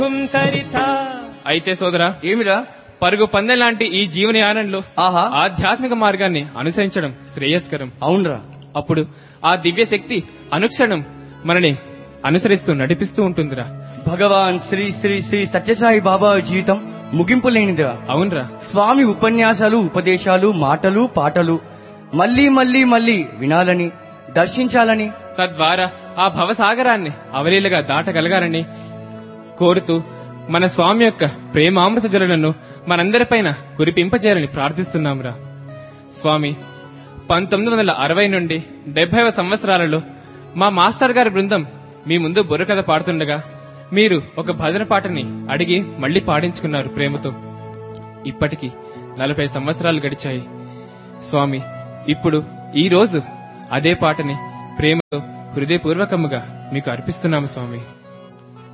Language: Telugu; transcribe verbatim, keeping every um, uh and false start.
అయితే సోదరా, ఏమిరా? పరుగు పందెం లాంటి ఈ జీవనయానంలో ఆహా, ఆధ్యాత్మిక మార్గాన్ని అనుసరించడం శ్రేయస్కరం. అవునరా. అప్పుడు ఆ దివ్య శక్తి అనుక్షణం మనని అనుసరిస్తూ నడిపిస్తూ ఉంటుందిరా. భగవాన్ శ్రీ శ్రీ శ్రీ సత్యసాయి బాబా జీవితం ముగింపు లేనిదిరా. అవునరా. స్వామి ఉపన్యాసాలు, ఉపదేశాలు, మాటలు, పాటలు మళ్లీ మళ్లీ మళ్లీ వినాలని, దర్శించాలని, తద్వారా ఆ భవసాగరాన్ని అవలీలగా దాటగలగాలని కోరుతూ మన స్వామి యొక్క ప్రేమామృత జలను మనందరిపైన కురిపింపజేయాలని ప్రార్థిస్తున్నాంరా. స్వామి, పంతొమ్మిది వందల అరవై నుండి డెబ్బైవ సంవత్సరాలలో మా మాస్టర్ గారి బృందం మీ ముందు బుర్రకథ పాడుతుండగా మీరు ఒక భజన పాటని అడిగి మళ్లీ పాడించుకున్నారు ప్రేమతో. ఇప్పటికి నలభై సంవత్సరాలు గడిచాయి స్వామి. ఇప్పుడు ఈ రోజు అదే పాటని ప్రేమతో హృదయపూర్వకముగా మీకు అర్పిస్తున్నాము స్వామి.